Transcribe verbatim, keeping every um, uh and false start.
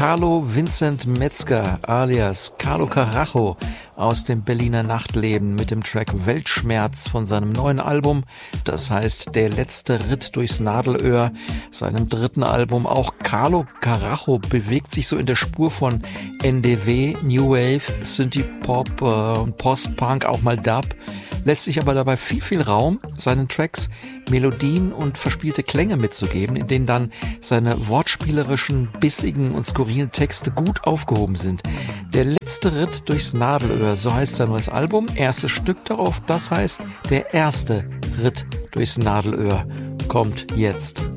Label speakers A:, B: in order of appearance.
A: Carlo Vincent Metzger alias Carlo Carajo aus dem Berliner Nachtleben mit dem Track Weltschmerz von seinem neuen Album, das heißt Der letzte Ritt durchs Nadelöhr, seinem dritten Album. Auch Carlo Carajo bewegt sich so in der Spur von N D W, New Wave, Synthie-Pop äh, und Post-Punk, auch mal Dub, lässt sich aber dabei viel, viel Raum, seinen Tracks Melodien und verspielte Klänge mitzugeben, in denen dann seine wortspielerischen, bissigen und skurrilen Texte gut aufgehoben sind. Der letzte Ritt durchs Nadelöhr, so heißt sein neues Album. Erstes Stück darauf, das heißt Der erste Ritt durchs Nadelöhr, kommt jetzt.